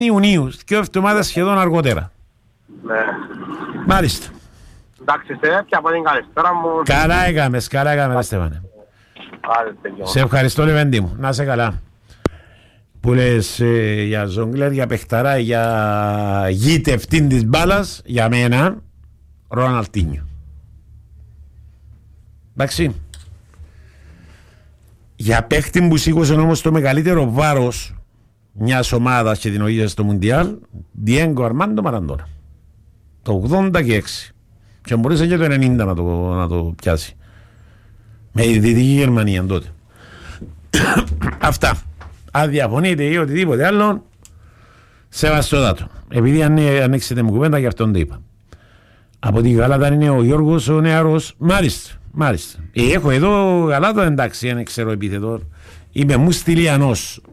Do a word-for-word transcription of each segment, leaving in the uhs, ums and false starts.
Ιουνίου, δύο εβδομάδες σχεδόν αργότερα. Ναι. Μάλιστα. Εντάξει, σε έπια από την καλησπέρα μου. Καλά έκαμες, καλά έκαμες ρε Στέφανε. Άρα, τελειώ. Σε ευχαριστώ Λεβέντη μου, να είσαι καλά. Που λες ε, για ζόγκλερ, για παιχταρά, για γήτευτήν της μπάλας, για μένα, Ροναλντίνιο. Εντάξει. Για παίχτη που σήκωσε όμως το μεγαλύτερο βάρος μιας ομάδας και την οδήγησε στο Μουντιάλ, Διέγκο Αρμάντο Μαραντόνα. Το ογδόντα έξι. Και μπορούσε και το ενενήντα να το, να το πιάσει. Με η Δυτική Γερμανία τότε. Αυτά. Αν διαφωνείτε ή οτιδήποτε άλλο, σεβαστότατο. Επειδή ανοίξετε μου κουβέντα, γι' αυτόν το είπα. Από την Γαλάτα είναι ο Γιώργος ο νεαρός. Μάλιστα, μάλιστα. Ε, έχω εδώ Γαλάτα, εντάξει, δεν ξέρω επίθετο. Είμαι Μουστιλιανός.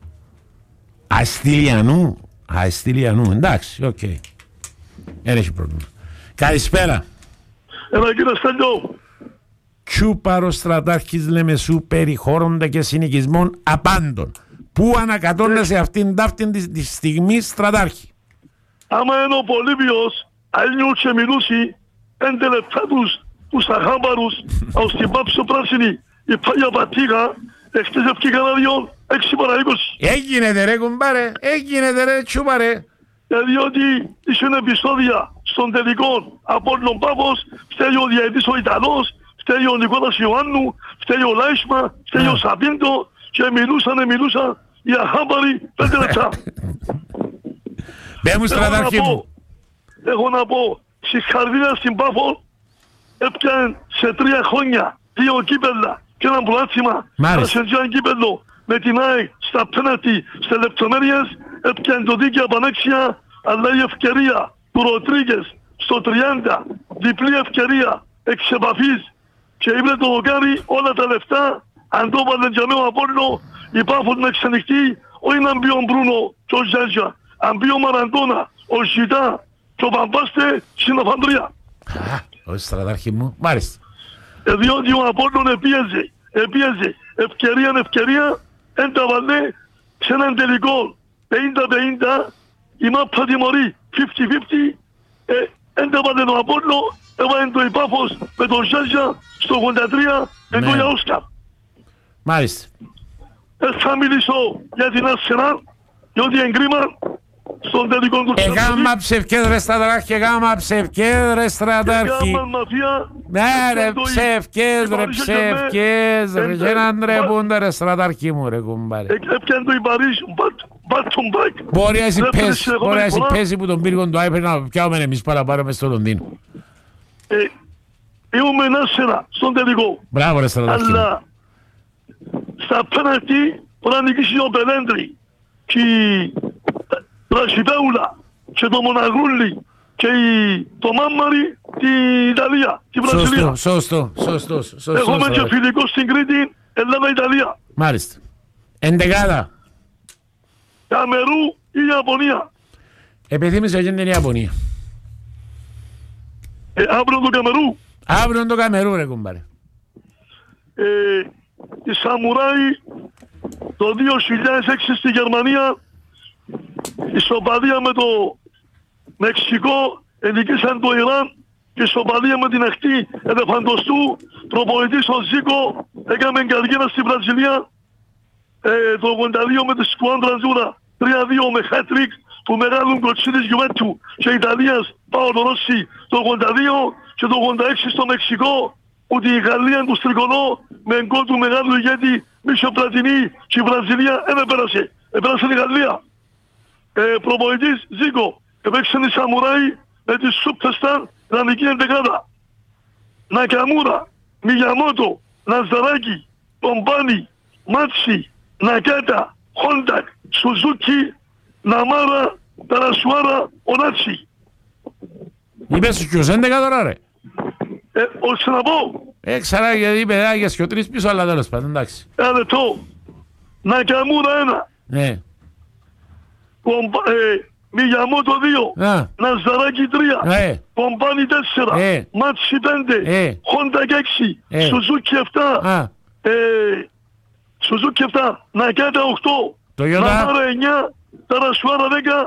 Αστιλιανού. Αστιλιανού, εντάξει, οκ. Okay. Δεν έχει πρόβλημα. Καλησπέρα. Έλα κύριε Στέλιο. Τσούπαρο στρατάρχης Λεμεσού περιχώρονται και συνοικισμών απάντων. Πού ανακατώνεσαι ε. αυτήν ταύτην τη, τη στιγμή στρατάρχη? Άμα είναι ο Πολύβιος, αλλιώς και μιλούσει πέντε λεπτά τους, τους αχάμπαρους, ως την πάψο πράσινη, η πάγια πατήγα, εχθές ευκήκαν αδιόν, έξι παρά είκοσι. Έγινεται ρε κουμπάρε, έγινεται ρε τσούπαρε. Ε, διότι ήσουν επεισόδια στον τελικό από τον Πάπος, φταίει ο διαιτής ο Ιταλός, φταίει ο Νικόλας Ιωάννου, φταίει ο Λάισμα, φταίει ο Σαπίντο και μιλούσαν, μιλούσαν οι αχάμπαροι πέντε λεπτά. Πες μου στρατάρχη μου. Έχω να πω, συγχαρητήρια στην Πάφο, έπιαν σε τρία χρόνια δύο κύπελλα και ένα πρωτάθλημα. Μάλιστα. Σε ένα κύπελλο με την ΑΕΚ στα πέναλτι, σε λεπτομέρειες, έπιαν το δίκαιο πανέξια, αλλά η ευκαιρία του Ροτρίγκες στο τριάντα, διπλή ευκαιρία εξ επαφής και ήβρε το δοκάρι όλα τα λεφτά, αν το βάλε για μένα Απόλλω, η Πάφο να εξελιχθεί, όχι να μπει ο Μπρούνο και ο Ζάζια, αν μπει ο Μαραντώνα, ο Ζητά και ο Παμπάστε στην αφαντρία. Όχι στρατάρχη μου, μάλιστα. Ε, διότι ο Απόλλων επίεζε, επίεζε, ευκαιρία ευκαιρία, εν τα βαλέ σε έναν τελικό πενήντα πενήντα, η μάπα τιμωρεί πενήντα πενήντα, εν τα βαλέ το Απόλλο, έβαλε το η Πάφος με τον Ζάζια στο ογδόντα τρία, εν το για Όσκαρ. Μάλιστα. Ε, θα μιλήσω για την Αρσενάλ, διότι εγκρίμα στον τελικό του Champions League. Εγάμα ψευκές ρε στρατάρχη, εγάμα ψευκές ρε στρατάρχη. Εγάμα μαφία. Ναι ρε ψευκές ρε ψευκές ρε και έναν τρεπούνται ρε στρατάρχη μου ρε κουμπάρε. Έπιαν το η Παρίς, μπάτον μπακ. Μπορεί να εσύ πέσει, μπορεί να εσύ πέσει που τον πύργο του iPad να πιάμε εμείς παραπάνω μες στο Λονδίνο. Είμαι ενάσσερα στον τελικό. Μπράβο ρε στρατάρχη. Αλλά στα πέναλτι μπορεί να νικήσει ο Πελέντρη και Ρασιπέουλα και το Μοναγρούλι και το Μάμμαρι την Ιταλία, την Βραζιλία. Σωστό, σωστό, σωστό. Έχουμε και φιλικό στην Κρήτη, Ελλάδα-Ιταλία. Μάλιστα. Εντεκάδα. Καμερού ή Ιαπωνία. Επιθύμησε και την Ιαπωνία. Ε, αύριο το Καμερού. Αύριο το Καμερού ρε κουμπάρε. Ε, η Σαμουράι το δύο χιλιάδες έξι στη Γερμανία, ισοπαδία με το Μεξικό, ενικήσαν το Ιράν και ισοπαδία με την εχτή Ελεφαντοστού, προπονητής ο Ζίκο, έκαμε καριέρα στη Βραζιλία, ε, το ογδόντα δύο με τη Σκουάντρα Ζούρα, τρία δύο με χέτρικ του μεγάλου κοτσί της Γιουβέντου και Ιταλίας, Πάολο Ρώση το ογδόντα δύο και το ογδόντα έξι στο Μεξικό, που τη Γαλλία του Στρικονό με εγκόλ του μεγάλου ηγέτη Μίσο Πλατινί και η Βραζιλία δεν επέρασε, επέρασε η Γαλλία. Ε, προπονητής Ζίκο, επέξαν οι Σαμουράι με τη Σούπτεσταν γραμμική εντεκάδα. Νακαμούρα, Μιγιαμότο, Ναζαράκη, Πομπάνι, Μάτσι, Νακάτα, Χόντακ, Σουζούκι, Ναμάρα, Ταρασουάρα, Ονάτσι. Είπες σου ποιος έντεκα τώρα ρε. Ε, ώστε να πω. Ε, ξαρά γιατί παιδάκια και ο τρεις πίσω, αλλά τέλος πάντων, εντάξει. Ένα λεπτό. Νακαμούρα ένα. Ναι. Πομπα, ε, Μιγιαμότο δύο. Α. Ναζαράκη τρία. Ναι. Πομπάνι τέσσερα. Ε. Μάτσι πέντε. Ε. Χόντακ έξι. Ε. Σουζούκι εφτά. Α. Ε, Σουζούκι εφτά. Νακάτα οκτώ. Το Ιωτά. Ναμάρα εννιά. Ταρασουάρα δέκα.